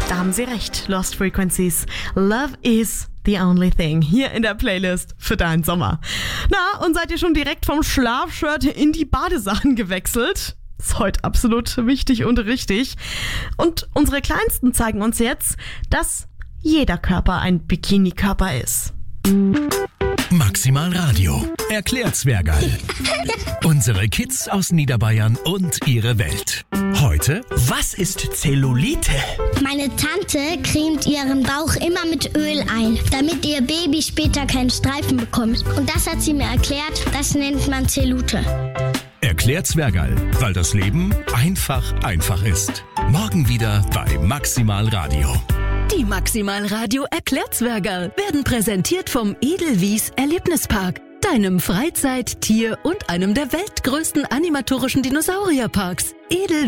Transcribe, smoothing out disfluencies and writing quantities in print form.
Da haben Sie recht, Lost Frequencies. Love is the only thing. Hier in der Playlist für deinen Sommer. Na, und seid ihr schon direkt vom Schlafshirt in die Badesachen gewechselt? Ist heute absolut wichtig und richtig. Und unsere Kleinsten zeigen uns jetzt, dass jeder Körper ein Bikini-Körper ist. Maximal Radio. Erklärt Zwergerl. Unsere Kids aus Niederbayern und ihre Welt. Heute, Was ist Zellulite? Meine Tante cremt ihren Bauch immer mit Öl ein, damit ihr Baby später keinen Streifen bekommt. Und das hat sie mir erklärt, das nennt man Zellulite. erklärt Zwergerl, weil das Leben einfach ist. Morgen wieder bei Maximal Radio. Die Maximal Radio Erklärt Zwergerl werden präsentiert vom Edelwies Erlebnispark, deinem Freizeit-, Tier- und einem der weltgrößten animatorischen Dinosaurierparks.